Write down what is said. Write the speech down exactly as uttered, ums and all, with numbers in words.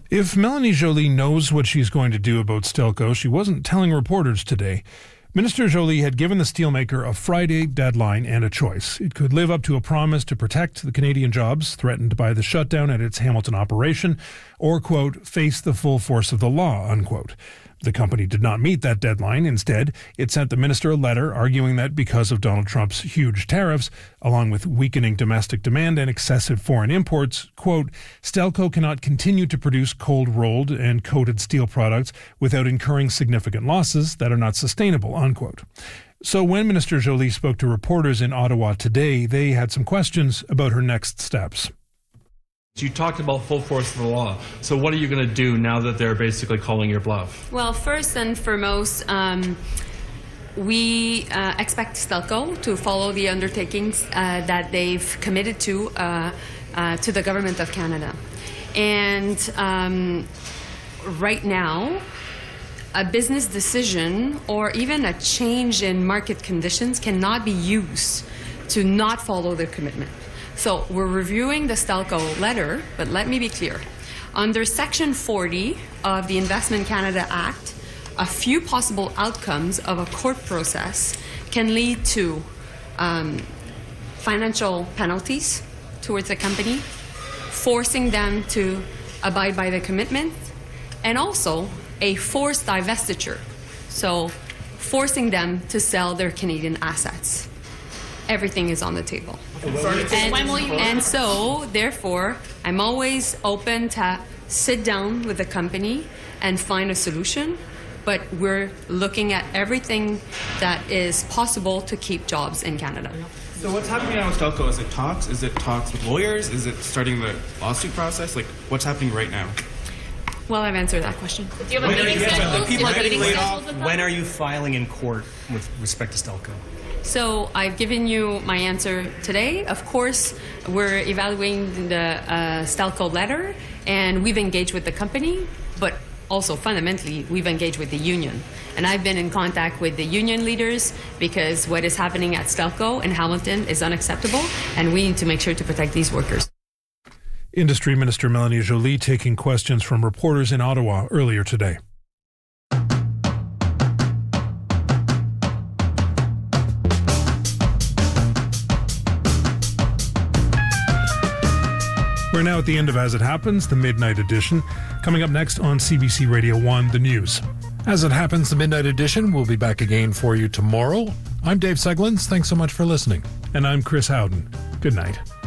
If Melanie Joly knows what she's going to do about Stelco, she wasn't telling reporters today. Minister Joly had given the steelmaker a Friday deadline and a choice. It could live up to a promise to protect the Canadian jobs threatened by the shutdown at its Hamilton operation, or, quote, face the full force of the law, unquote. The company did not meet that deadline. Instead, it sent the minister a letter arguing that because of Donald Trump's huge tariffs, along with weakening domestic demand and excessive foreign imports, quote, Stelco cannot continue to produce cold-rolled and coated steel products without incurring significant losses that are not sustainable, unquote. So when Minister Joly spoke to reporters in Ottawa today, they had some questions about her next steps. You talked about full force of the law. So what are you going to do now that they're basically calling your bluff? Well, first and foremost, um, we uh, expect Stelco to follow the undertakings uh, that they've committed to uh, uh, to the Government of Canada. And um, right now, a business decision or even a change in market conditions cannot be used to not follow their commitment. So we're reviewing the Stelco letter, but let me be clear. Under Section forty of the Investment Canada Act, a few possible outcomes of a court process can lead to um, financial penalties towards the company, forcing them to abide by the commitment, and also a forced divestiture, so forcing them to sell their Canadian assets. Everything is on the table. And, and so, therefore, I'm always open to sit down with the company and find a solution, but we're looking at everything that is possible to keep jobs in Canada. So what's happening now with Stelco? Is it talks? Is it talks with lawyers? Is it starting the lawsuit process? Like, what's happening right now? Well, I've answered that question. Do you have a meeting scheduled? People Is are there a getting meeting laid scheduled off. with them? When are you filing in court with respect to Stelco? So I've given you my answer today. Of course, we're evaluating the uh, Stelco letter, and we've engaged with the company, but also fundamentally, we've engaged with the union. And I've been in contact with the union leaders because what is happening at Stelco and Hamilton is unacceptable, and we need to make sure to protect these workers. Industry Minister Melanie Joly taking questions from reporters in Ottawa earlier today. We're now at the end of As It Happens, the Midnight Edition. Coming up next on C B C Radio one, the news. As It Happens, the Midnight Edition will be back again for you tomorrow. I'm Dave Seglins. Thanks so much for listening. And I'm Chris Howden. Good night.